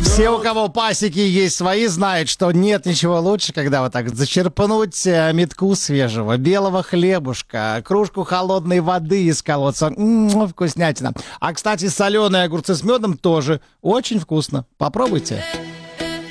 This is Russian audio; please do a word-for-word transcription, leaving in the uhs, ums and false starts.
Все, у кого пасеки есть свои, знают, что нет ничего лучше, когда вот так зачерпнуть э, метку свежего, белого хлебушка, кружку холодной воды из колодца. М-м, вкуснятина. А, кстати, соленые огурцы с медом тоже очень вкусно. Попробуйте.